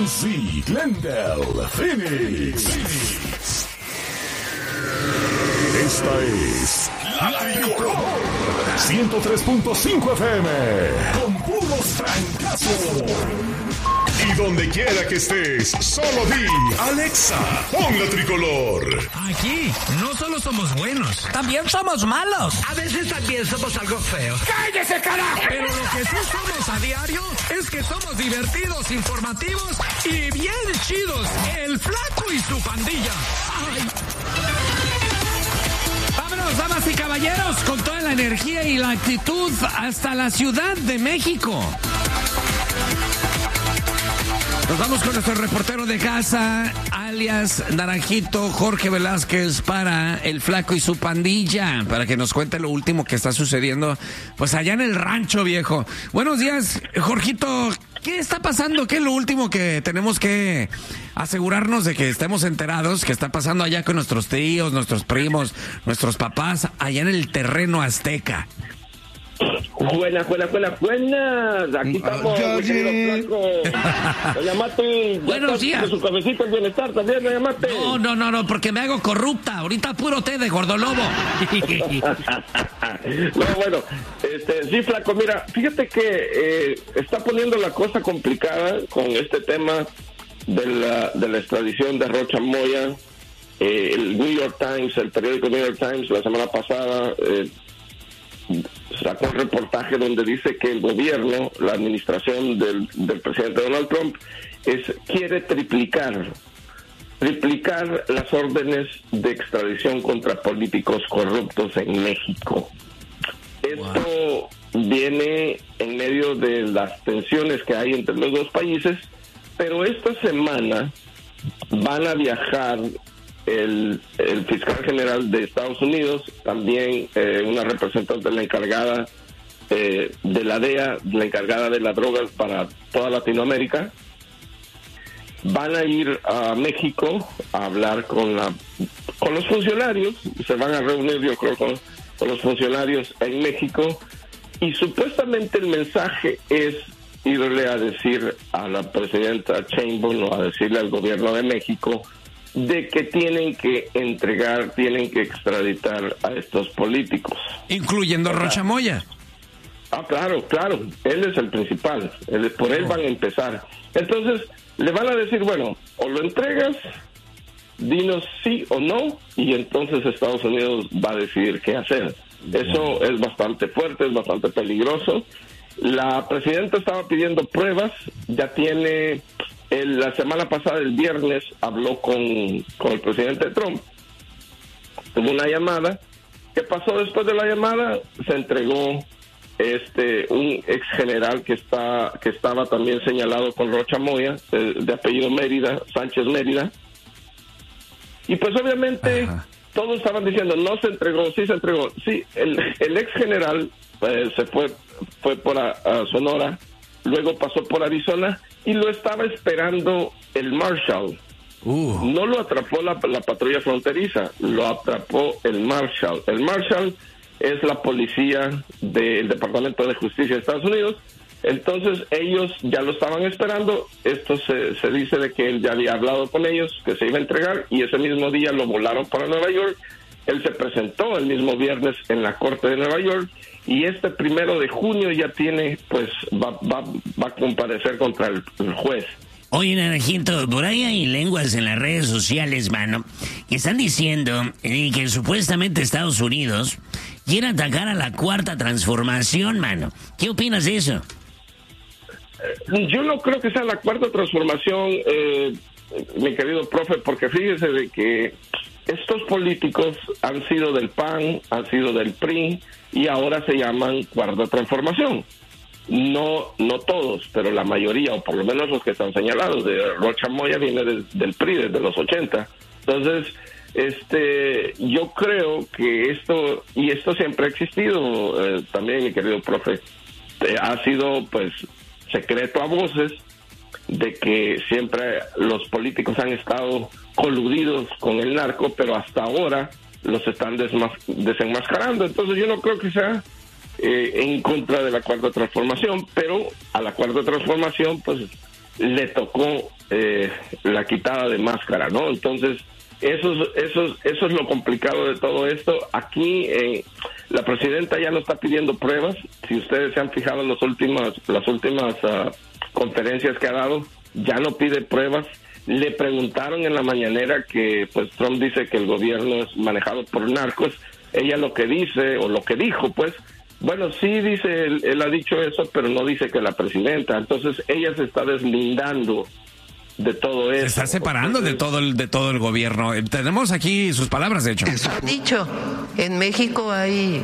Z, Glendale, Phoenix. Esta es La Tricolor 103.5 FM con puros francazos. Y donde quiera que estés, solo di Alexa, pon La Tricolor. Aquí no solo somos buenos, también somos malos. A veces también somos algo feos. ¡Cállese, carajo! Pero lo que sí somos a diario es que somos divertidos, informativos y bien chidos. El Flaco y su pandilla. ¡Ay! Vámonos, damas y caballeros, con toda la energía y la actitud hasta la Ciudad de México. Nos vamos con nuestro reportero de casa, alias Naranjito, Jorge Velázquez, para el Flaco y su pandilla, para que nos cuente lo último que está sucediendo, pues allá en el rancho, viejo. Buenos días, Jorgito. ¿Qué está pasando? ¿Qué es lo último que tenemos que asegurarnos de que estemos enterados que está pasando allá con nuestros tíos, nuestros primos, nuestros papás, allá en el terreno azteca? Buenas. Aquí estamos, mi querido Flaco. Doña Mati, buenos días. De su cabecita el bienestar también, doña Mati. No, porque me hago corrupta. Ahorita puro té de gordolobo. Bueno, sí, Flaco, mira, fíjate que está poniendo la cosa complicada con este tema de la extradición de Rocha Moya. El New York Times, el periódico New York Times, la semana pasada sacó un reportaje donde dice que el gobierno, la administración del presidente Donald Trump, quiere triplicar las órdenes de extradición contra políticos corruptos en México. Esto viene en medio de las tensiones que hay entre los dos países, pero esta semana van a viajar el fiscal general de Estados Unidos, también una representante de la encargada de la DEA, la encargada de las drogas para toda Latinoamérica. Van a ir a México a hablar con los funcionarios, se van a reunir yo creo con los funcionarios en México, y supuestamente el mensaje es irle a decir a la presidenta Sheinbaum o a decirle al gobierno de México de que tienen que extraditar a estos políticos. Incluyendo a Rocha Moya. Claro, él es el principal, por él van a empezar. Entonces, le van a decir, bueno, o lo entregas, dinos sí o no, y entonces Estados Unidos va a decidir qué hacer. Eso es bastante fuerte, es bastante peligroso. La presidenta estaba pidiendo pruebas, ya tiene... la semana pasada, el viernes, habló con el presidente Trump. Tuvo una llamada. ¿Qué pasó después de la llamada? Se entregó un ex general que estaba también señalado con Rocha Moya, de apellido Mérida, Sánchez Mérida. Y pues obviamente todos estaban diciendo, no se entregó, sí se entregó. Sí, el ex general se fue por a Sonora, luego pasó por Arizona, y lo estaba esperando el Marshal. No lo atrapó la patrulla fronteriza, lo atrapó el Marshal. El Marshal es la policía del Departamento de Justicia de Estados Unidos. Entonces ellos ya lo estaban esperando. Esto se dice de que él ya había hablado con ellos, que se iba a entregar, y ese mismo día lo volaron para Nueva York. Él se presentó el mismo viernes en la Corte de Nueva York, y 1 de junio ya tiene, pues, va a comparecer contra el juez. Oye, Naranjito, por ahí hay lenguas en las redes sociales, mano, que están diciendo que supuestamente Estados Unidos quiere atacar a la Cuarta Transformación, mano. ¿Qué opinas de eso? Yo no creo que sea la Cuarta Transformación, mi querido profe, porque fíjese de que estos políticos han sido del PAN, han sido del PRI, y ahora se llaman Cuarta Transformación. No todos, pero la mayoría, o por lo menos los que están señalados. De Rocha Moya viene del PRI desde los 80. Entonces, yo creo que esto siempre ha existido, también, mi querido profe, ha sido pues secreto a voces de que siempre los políticos han estado coludidos con el narco, pero hasta ahora los están desenmascarando. Entonces yo no creo que sea en contra de la Cuarta Transformación, pero a la Cuarta Transformación pues le tocó la quitada de máscara, ¿no? Entonces, eso es lo complicado de todo esto. Aquí la presidenta ya no está pidiendo pruebas. Si ustedes se han fijado en las últimas conferencias que ha dado, ya no pide pruebas. Le preguntaron en la mañanera que pues Trump dice que el gobierno es manejado por narcos. Ella lo que dice, o lo que dijo, pues, bueno, sí dice, él ha dicho eso, pero no dice que la presidenta. Entonces ella se está deslindando de todo eso. Se está separando de todo el gobierno. Tenemos aquí sus palabras, de hecho. Ha dicho, en México hay